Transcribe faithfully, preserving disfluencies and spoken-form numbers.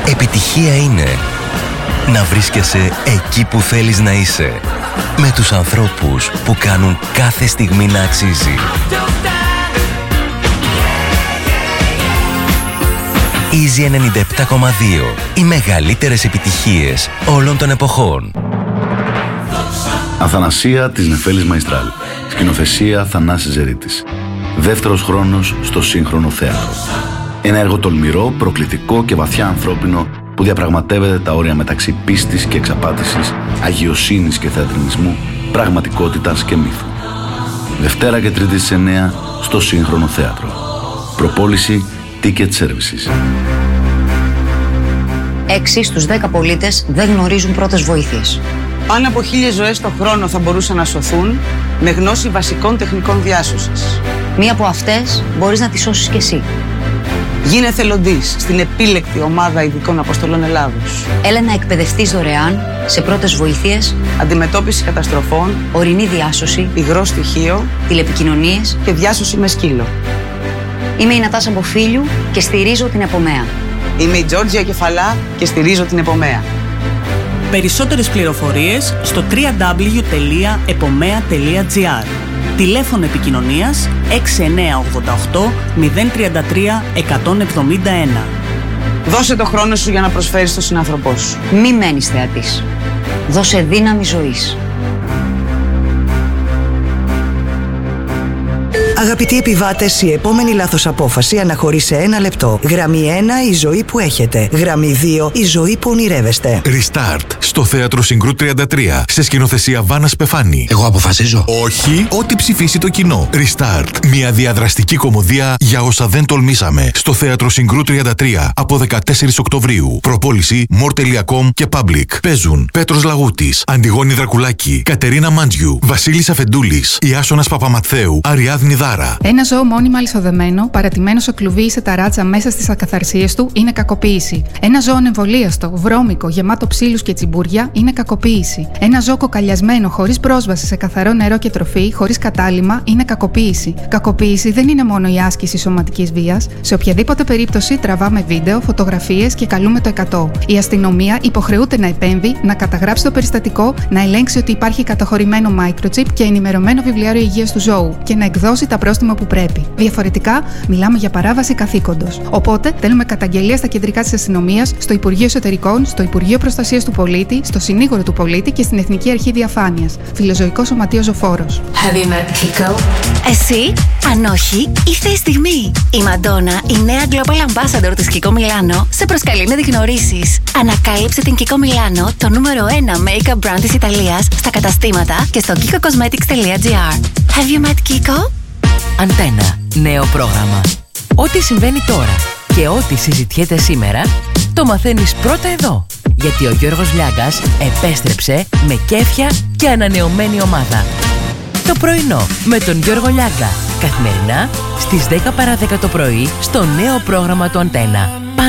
Επιτυχία είναι να βρίσκεσαι εκεί που θέλεις να είσαι, με τους ανθρώπους που κάνουν κάθε στιγμή να αξίζει. Easy ενενήντα επτά κόμμα δύο. Οι μεγαλύτερες επιτυχίες όλων των εποχών. Αθανασία της Νεφέλης Μαϊστράλ. Σκηνοθεσία Θανάσης Ζερίτης. Δεύτερος χρόνος στο σύγχρονο θέατρο. Ένα έργο τολμηρό, προκλητικό και βαθιά ανθρώπινο που διαπραγματεύεται τα όρια μεταξύ πίστης και εξαπάτησης, αγιοσύνης και θεατρινισμού, πραγματικότητας και μύθου. Δευτέρα και Τρίτη στις εννέα στο σύγχρονο θέατρο. Προπόληση Ticket Services. Έξι στους δέκα πολίτες δεν γνωρίζουν πρώτες βοήθειες. Πάνω από χίλιες ζωές το χρόνο θα μπορούσαν να σωθούν με γνώση βασικών τεχνικών διάσωσης. Μία από αυτές μπορείς να τη σώσεις κι εσύ. Γίνε εθελοντής στην επίλεκτη ομάδα ειδικών αποστολών Ελλάδος. Έλα να εκπαιδευτείς δωρεάν σε πρώτες βοήθειες, αντιμετώπιση καταστροφών, ορεινή διάσωση, υγρό στοιχείο, τηλεπικοινωνίες και διάσωση με σκύλο. Είμαι η Νατάσα Μποφίλιου και στηρίζω την Επομέα. Είμαι η Τζόρτζια Κεφαλά και στηρίζω την Επομέα. Περισσότερες πληροφορίες στο double-u double-u double-u τελεία επομέα τελεία τζι άρ. Τηλέφωνο επικοινωνίας έξι εννιά οκτώ οκτώ μηδέν τρία τρία εκατόν εβδομήντα ένα. Δώσε το χρόνο σου για να προσφέρεις στον συνάνθρωπό σου. Μη μένεις θεατής. Δώσε δύναμη ζωής. Αγαπητοί επιβάτες, η επόμενη λάθος απόφαση αναχωρεί σε ένα λεπτό. Γραμμή ένα, η ζωή που έχετε. Γραμμή δύο, η ζωή που ονειρεύεστε. Restart στο Θέατρο Συγκρού τριάντα τρία σε σκηνοθεσία Βάνας Πεφάνη. Εγώ αποφασίζω. Όχι, ό,τι ψηφίσει το κοινό. Restart, μια διαδραστική κωμωδία για όσα δεν τολμήσαμε. Στο Θέατρο Συγκρού τριάντα τρία από δεκατέσσερις Οκτωβρίου. Προπόληση more τελεία com και Public. Παίζουν Πέτρος Λαγούτης, Αντιγόνη Δρακουλάκη, Κατερίνα Μάντζιου, Βασίλης Αφεντούλης, Ιάσονας Παπαμαθαίου, Αριάδνη Δάρα. Ένα ζώο μόνιμα αλυσοδεμένο, παρατημένο σε κλουβί ή σε ταράτσα μέσα στις ακαθαρσίες του, είναι κακοποίηση. Ένα ζώο εμβολίαστο, βρώμικο, γεμάτο ψήλους και τσιμπούρια, είναι κακοποίηση. Ένα ζώο κοκαλιασμένο, χωρίς πρόσβαση σε καθαρό νερό και τροφή, χωρίς κατάλυμμα, είναι κακοποίηση. Κακοποίηση δεν είναι μόνο η άσκηση σωματικής βίας. Σε οποιαδήποτε περίπτωση τραβάμε βίντεο, φωτογραφίες και καλούμε το εκατό. Η αστυνομία υποχρεούται να επέμβει, να καταγράψει το περιστατικό, να ελέγξει ότι υπάρχει καταχωρημένο microchip και ενημερωμένο βιβλιάριο υγείας του ζώου και να εκδώσει τα πρόστιμα που πρέπει. Διαφορετικά, μιλάμε για παράβαση καθήκοντος. Οπότε, στέλνουμε καταγγελία στα κεντρικά της αστυνομίας, στο Υπουργείο Εσωτερικών, στο Υπουργείο Προστασίας του Πολίτη, στο Συνήγορο του Πολίτη και στην Εθνική Αρχή Διαφάνειας. Φιλοζωικό Σωματείο Ζωφόρος. Have you met Kiko? Εσύ, αν όχι, ήρθε η στιγμή. Η Μαντόνα, η νέα Global Ambassador της Kiko Milano, σε προσκαλεί να τη γνωρίσεις. Ανακάλυψε την Kiko Milano, το νούμερο ένα make-up brand της Ιταλίας, στα καταστήματα και στο kiko cosmetics τελεία τζι άρ. Have you met Kiko? Αντένα. Νέο πρόγραμμα. Ό,τι συμβαίνει τώρα και ό,τι συζητιέται σήμερα, το μαθαίνεις πρώτα εδώ. Γιατί ο Γιώργος Λιάγκας επέστρεψε με κέφια και ανανεωμένη ομάδα. Το πρωινό με τον Γιώργο Λιάγκα. Καθημερινά στις δέκα παρά δέκα το πρωί στο νέο πρόγραμμα του Αντένα.